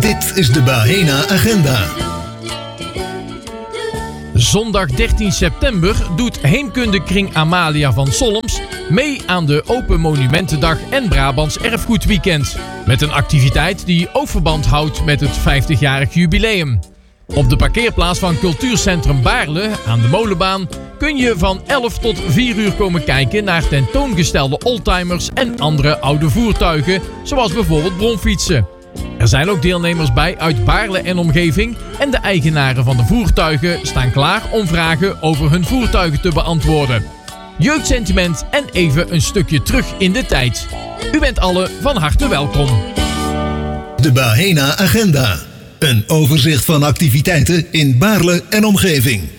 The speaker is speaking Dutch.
Dit is de Bahena Agenda. Zondag 13 september doet Heemkundekring Amalia van Solms mee aan de Open Monumentendag en Brabants Erfgoedweekend. Met een activiteit die ook verband houdt met het 50-jarig jubileum. Op de parkeerplaats van Cultuurcentrum Baarle aan de Molenbaan kun je van 11 tot 4 uur komen kijken naar tentoongestelde oldtimers en andere oude voertuigen, zoals bijvoorbeeld bromfietsen. Er zijn ook deelnemers bij uit Baarle en omgeving en de eigenaren van de voertuigen staan klaar om vragen over hun voertuigen te beantwoorden. Jeugdsentiment en even een stukje terug in de tijd. U bent allen van harte welkom. De Bahena Agenda. Een overzicht van activiteiten in Baarle en omgeving.